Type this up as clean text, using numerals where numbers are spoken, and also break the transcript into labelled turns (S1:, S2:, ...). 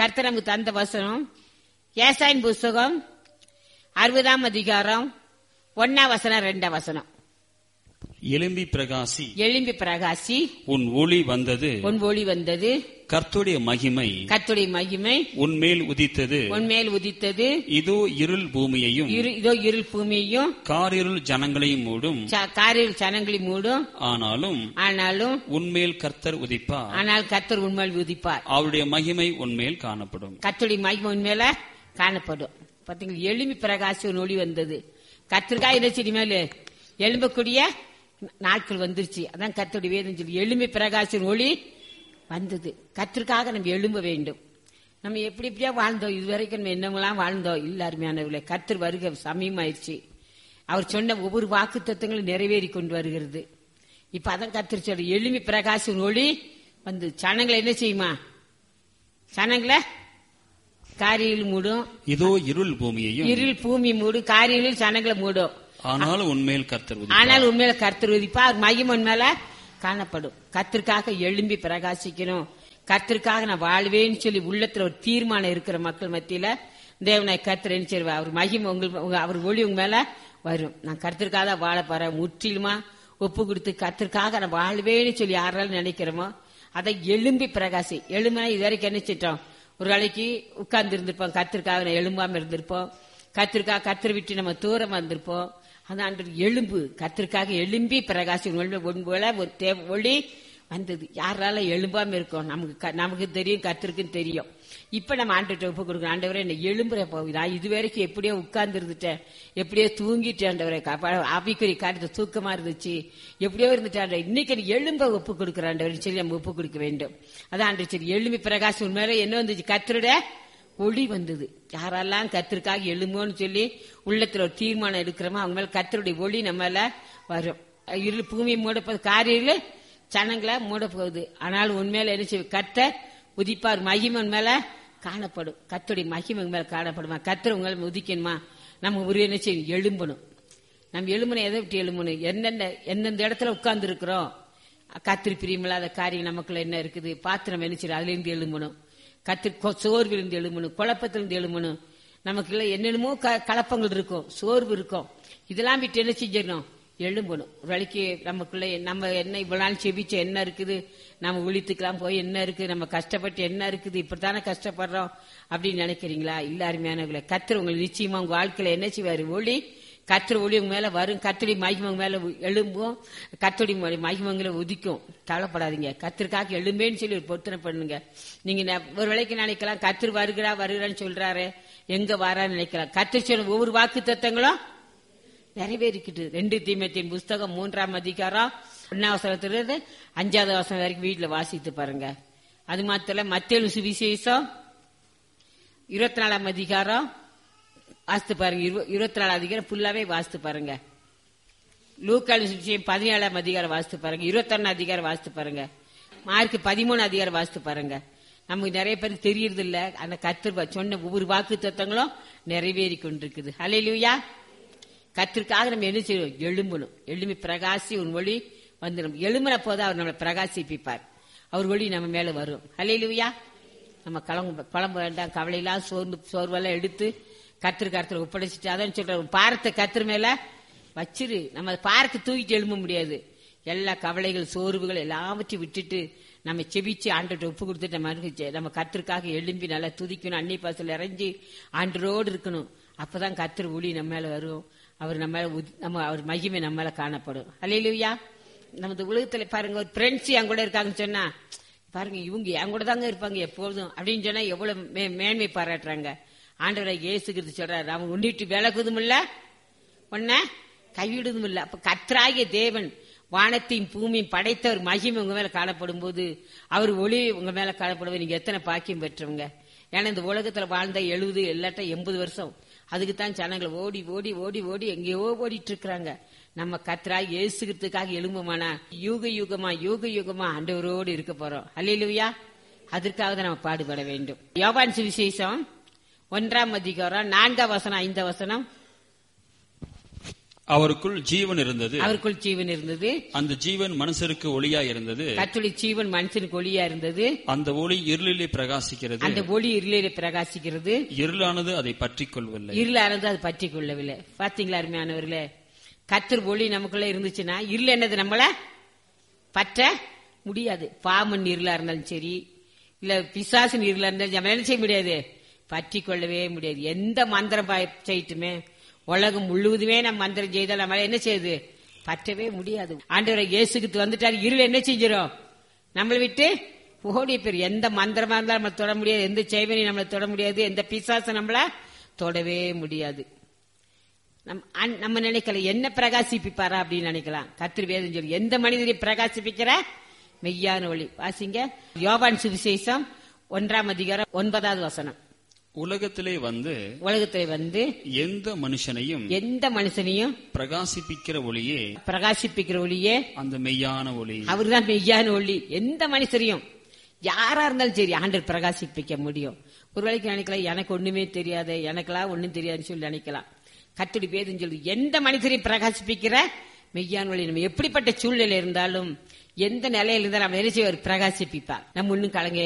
S1: கர்த்தர் நமக்கு தந்த வசனம் ஏசாயின் புஸ்தகம் 60ஆம் அதிகாரம் 1ஆம் வசனம் 2ஆம் வசனம்.
S2: எழும்பி பிரகாசி,
S1: எழும்பி பிரகாசி,
S2: உன் ஒளி வந்தது,
S1: உன் ஒளி வந்தது,
S2: கர்த்தருடைய மகிமை,
S1: கர்த்தருடைய மகிமை
S2: உன்மேல் உதித்தது,
S1: உன்மேல் உதித்தது.
S2: இதோ இருள் பூமியையும்,
S1: இதோ இருள் பூமியையும்
S2: காரிருள் ஜனங்களையும் மூடும்,
S1: காரில் ஜனங்களை மூடும்.
S2: ஆனாலும் உன்மேல் கர்த்தர் உதிப்பார்,
S1: ஆனால் கர்த்தர் உன்மேல் உதிப்பார்.
S2: அவருடைய மகிமை உன்மேல் காணப்படும்.
S1: கர்த்தருடைய மகிமை உன்மேல காணப்படும். பாத்தீங்களா, எழும்பி பிரகாசி உன் ஒளி வந்தது. கர்த்தருக்காக என்ன செடி மேல எழும்பக்கூடிய நாட்கள் வந்துருச்சு. அதான் கர்த்தருடைய வேதம் சொல்லி எழும்பி பிரகாசின் ஒளி வந்தது. கர்த்தருக்காக நம்ம எழும்ப வேண்டும். நம்ம எப்படி எப்படியா வாழ்ந்தோம், இதுவரைக்கும் நம்ம என்னவெல்லாம் வாழ்ந்தோம் இல்ல. அருமையானவர்களே, கர்த்தர் வருக சமயமாயிருச்சு. அவர் சொன்ன ஒவ்வொரு வாக்கு தத்துவங்களும் நிறைவேறி கொண்டு வருகிறது. இப்ப அதான் கர்த்தர் சொல்ற எழும்பி பிரகாசின் ஒளி வந்து ஜனங்களை என்ன செய்யுமா? ஜனங்களை காரியில் மூடும்.
S2: இதோ இருள் பூமியையும்,
S1: இருள் பூமி மூடும், காரியில் ஜனங்களை மூடும்.
S2: ஆனாலும் உண்மையில் கர்த்தர் உதிப்பார்.
S1: ஆனால் உண்மையில கர்த்தர் உதிப்பார். மகிமை உண்மையில காணப்படும். கர்த்தருக்காக எழும்பி பிரகாசிக்கணும். கர்த்தருக்காக நான் வாழ்வேன்னு சொல்லி உள்ளத்துல ஒரு தீர்மானம் இருக்கிற மக்கள் மத்தியில தேவனை கர்த்தர் என்ன செய்வார்? அவர் மகிமை அவர் ஒளி உங்க மேல வரும். நான் கர்த்தருக்காக தான் வாழ போறேன், முற்றிலுமா ஒப்பு கொடுத்து கர்த்தருக்காக நான் வாழ்வேன்னு சொல்லி யாராலும் நினைக்கிறோமோ அதை எழும்பி பிரகாசி. எழும்பினா இது வரைக்கும் என்ன செஞ்சோம்? ஒரு வேளைக்கு உட்கார்ந்து இருந்திருப்போம், கர்த்தருக்காக எழும்பாம இருந்திருப்போம். கர்த்தருக்காக கர்த்தர் விட்டு நம்ம தூரமா இருந்திருப்போம். அதான் எலும்பு கர்த்தருக்காக எழும்பி பிரகாசி ஒரு ஒளி வந்தது. யாரால எழும்பாம இருக்கோம்? நமக்கு தெரியும், கர்த்தருக்கும் தெரியும். இப்ப நம்ம ஆண்டவர்கிட்ட ஒப்பு கொடுக்கணும். ஆண்டவரே என்ன எழும்புற போகுதா? இது வரைக்கும் எப்படியோ உட்கார்ந்து இருந்துட்டேன், எப்படியோ தூங்கிட்டேன். ஆண்டவரே ஆவிக்குரிய காரியத்தை தூக்கமா இருந்துச்சு, எப்படியோ இருந்துட்டேன். இன்னைக்கு எழும்ப ஒப்பு கொடுக்குற ஆண்டவரே சொல்லி நம்ம ஒப்பு கொடுக்க வேண்டும். அதான் ஆண்டவர் சரி எழும்பி பிரகாசி உண்மையில என்ன வந்துச்சு? கர்த்தருடைய ஒளி வந்தது. யாரெல்லாம் கர்த்தருக்காக எழும்போன்னு சொல்லி உள்ளத்துல ஒரு தீர்மானம் எடுக்கிறோமோ அவங்க மேல கர்த்தருடைய ஒளி நம்மள வரும். இருள் பூமியை மூடப்போது, காரியில ஜனங்களை மூட போகுது. ஆனால் உண்மையில என்ன செய்யும்? கர்த்தர் உதிப்பார். மகிமை மேல காணப்படும். கர்த்தருடைய மகிமை மேல காணப்படுமா? கர்த்தர் உங்களை உதிக்கணுமா? நம்ம ஒரு என்ன செய்யும்? எழும்பணும். நம்ம எழும்பணும். எதை விட்டு எழும்பணும்? எந்தெந்த இடத்துல உட்கார்ந்து இருக்கிறோம், கர்த்தர் பிரியமில்லாத காரியம் நமக்குள்ள என்ன இருக்குது பார்த்து நம்ம என்ன செய்யணும்? அதுல இருந்து எழும்பணும். சோர்விலிருந்து எழும்பணும், குழப்பத்திலிருந்து எழும்பணும். நமக்கு என்னென்னமோ கலப்பங்கள் இருக்கும், சோர்வு இருக்கும். இதெல்லாம் விட்டு என்ன செஞ்சிடணும்? எழும்பணும். ஒரு வேளைக்கு நமக்குள்ள நம்ம என்ன இவ்வளவு நாள் செபிச்சு என்ன இருக்குது, நம்ம விழித்துக்கெல்லாம் போய் என்ன இருக்கு, நம்ம கஷ்டப்பட்டு என்ன இருக்குது, இப்படித்தானே கஷ்டப்படுறோம் அப்படின்னு நினைக்கிறீங்களா? இல்ல அருமையானவர்களே, கர்த்தர் உங்களுக்கு நிச்சயமா உங்க வாழ்க்கையில என்ன செய்வாரு? ஒளி, கர்த்தர் ஒளி உங்க மேல வரும். கர்த்தருடைய மகிமை மேல எழும்பும். கர்த்தருடைய மகிமைங்களை உதிக்கும். கவலைப்படாதீங்க. கர்த்தருக்காக எழும்பேன்னு சொல்லி ஒரு பொருத்தனை பண்ணுங்க. நீங்க ஒரு வேளைக்கு நினைக்கலாம், கர்த்தர் வருகிறான்னு சொல்றாரு, எங்க வாரான்னு நினைக்கலாம். கர்த்தர் சொன்ன ஒவ்வொரு வாக்கு தத்தங்களும் நிறைவேறிக்கிட்டு. 2 தீமோத்தேயு புஸ்தகம் 3ஆம் அதிகாரம் 1ஆம் வசனத்திலிருந்து 5ஆவது வசனம் வரைக்கும் வீட்டுல வாசித்து பாருங்க. அது மாத்திரம் மத்தேயு சுவிசேஷம் 24ஆம் அதிகாரம் வாசித்து பாருங்க. 24ஆம் அதிகாரம் ஃபுல்லாவே வாசித்து பாருங்க. லூக்காவின் சுவிசேஷம் 17ஆம் அதிகாரம் வாசித்து பாருங்க. 21ஆம் அதிகாரம் வாசித்து பாருங்க. மார்க் 13ஆம் அதிகாரம் வாசித்து பாருங்க. நமக்கு நிறைய பேருக்கு தெரியறது இல்ல. அந்த கர்த்தர் சொன்ன ஒவ்வொரு வாக்கு தத்தங்களும் நிறைவேறி கொண்டிருக்குது. ஹல்லேலூயா. கர்த்தருக்காக நம்ம என்ன செய்யணும்? எழும்பணும். எழும்பி பிரகாசி உன் ஒளி வந்து நம்ம எழும்பின போது அவர் நம்மளை பிரகாசிப்பார். அவர் ஒளி நம்ம மேல வரும். ஹல்லேலூயா. நம்ம குழம்பு வேண்டாம், கவலையெல்லாம் சோர்வெல்லாம் எடுத்து கர்த்தர் ஒப்படைச்சிட்டு அதான் சொல்ற பாரத்தை கர்த்தர் மேல வச்சிரு. நம்ம பாரத்தை தூக்கிட்டு எழும்ப முடியாது. எல்லா கவலைகள் சோர்வுகள் எல்லாவற்றையும் விட்டுட்டு நம்ம செபிச்சு ஆண்டவர்கிட்ட ஒப்பு கொடுத்துட்டு நம்ம கர்த்தருக்காக எழும்பி நல்லா துதிக்கணும். அன்னை பாசல் இறங்கி ஆண்டரோடு இருக்கணும். அப்பதான் கர்த்தர் ஒளி நம்ம மேல வரும். அவர் நம்ம அவர் மகிமை நம்ம மேல காணப்படும். அல்லேலூயா. நமது உலகத்துல பாருங்க, ஒரு ஃப்ரெண்ட்ஸ் என் கூட இருக்காங்கன்னு சொன்னா பாருங்க, இவங்க என் கூட தாங்க இருப்பாங்க எப்போதும் அப்படின்னு சொன்னா எவ்வளவு மேன்மை பாராட்டுறாங்க. ஆண்டவரை இயேசு கிறிஸ்து சொல்றாரு, அவன் உண்டிட்டு விலகுதும் இல்ல, உன்ன கைவிடுதும் இல்ல. அப்ப கர்த்தராகிய தேவன் வானத்தையும் பூமியும் படைத்தவர் மகிமை உங்க மேல காணப்படும் போது அவர் ஒளி உங்க மேல காணப்படுவது நீங்க எத்தனை பாக்கியம் பெற்றவங்க. ஏன்னா இந்த உலகத்துல வாழ்ந்த 70 இல்லாட்ட 80 வருஷம் அதுக்குத்தான் ஜனங்களை ஓடி ஓடி ஓடி ஓடி எங்கேயோ ஓடிட்டு இருக்கிறாங்க. நம்ம கர்த்தராகிய இயேசு கிறிஸ்துக்காக எழும்புமானா யுக யுகமா ஆண்டவரோடு இருக்க போறோம். அல்லேலூயா. அதற்காக தான் நம்ம பாடுபட வேண்டும். யோவான் சுவிசேஷம் 1ஆம் அதிகாரம் 4ஆம் வசனம் 5ஆம் வசனம்.
S2: அவருக்குள் ஜீவன் இருந்தது.
S1: அவருக்குள் ஜீவன் இருந்தது.
S2: அந்த ஜீவன் மனுஷருக்கு ஒளியா இருந்தது.
S1: கர்த்தருடைய ஜீவன் மனுஷனுக்கு ஒளியா இருந்தது.
S2: அந்த ஒளி இருளிலே பிரகாசிக்கிறது.
S1: அந்த ஒளி இருளிலே பிரகாசிக்கிறது.
S2: இருளானது அதை பற்றிக் கொள்ளவில்லை.
S1: இருளானது அது பற்றி கொள்ளவில்லை. பாத்தீங்களா அருமையானவர்களே, கர்த்தர் ஒளி நமக்குள்ள இருந்துச்சுன்னா இருள் என்னது நம்மள பற்ற முடியாது. பாமன் இருளா இருந்தாலும் சரி, இல்ல பிசாசின் இருளா இருந்தாலும் நம்ம என்ன செய்ய முடியாது, பற்றி கொள்ளவே முடியாது. எந்த மந்திரம் செய்யட்டுமே, உலகம் முழுவதுமே நம்ம மந்திரம் செய்தால் நம்மளால என்ன செய்யுது, பற்றவே முடியாது. ஆண்டவரை இயேசுக்கு வந்துட்டாரு, இருள் என்ன செஞ்சிடும், நம்மளை விட்டு ஓடி பேர். எந்த மந்திரமா இருந்தாலும் நம்மளை தொட முடியாது, எந்த செய்வனையும் நம்மளை தொட முடியாது, எந்த பிசாசம் நம்மள தொடவே முடியாது. நம்ம நினைக்கல என்ன பிரகாசிப்பிப்பாரா அப்படின்னு நினைக்கலாம். கர்த்தர் வேதம் சொல்லி எந்த மனிதரை பிரகாசிப்பிக்கிற மெய்யான ஒளி. வாசிங்க யோவான் சுவிசேஷம் 1 அதிகாரம் 9வது வசனம்.
S2: உலகத்திலே வந்து எந்த மனுஷனையும் பிரகாசிப்பிக்கிற ஒளியே அந்த மெய்யான ஒளி.
S1: அவர்தான் மெய்யான ஒளி. எந்த மனுஷரையும் யாரா இருந்தாலும் சரி ஆண்டவர் பிரகாசிப்பிக்க முடியும். ஒரு வேளைக்கு நினைக்கலாம் எனக்கு ஒண்ணுமே தெரியாது, எனக்கெல்லாம் ஒண்ணும் தெரியாதுன்னு சொல்லி நினைக்கலாம். கர்த்தருடைய வேதம் சொல்லி எந்த மனிதரையும் பிரகாசிப்பிக்கிற மெய்யான ஒளி. நம்ம எப்படிப்பட்ட சூழ்நிலை இருந்தாலும், எந்த நிலையில இருந்தாலும் நம்ம என்ன செய்வார், பிரகாசிப்பிப்பார். நம்ம ஒன்னும் கலங்க